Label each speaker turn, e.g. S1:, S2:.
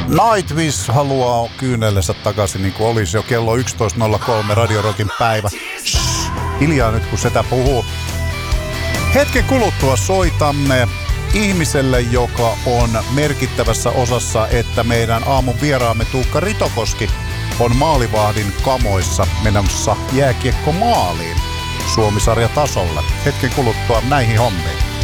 S1: Nightwish haluaa kyynellensä takaisin niin kuin olisi jo kello 11.03 Radio Rockin päivä. Hiljaa nyt kun sitä puhuu. Hetken kuluttua soitamme ihmiselle, joka on merkittävässä osassa, että meidän aamun vieraamme Tuukka Ritokoski on maalivahdin kamoissa menossa jääkiekko maaliin Suomi-sarjatasolle. Hetken kuluttua näihin hommiin.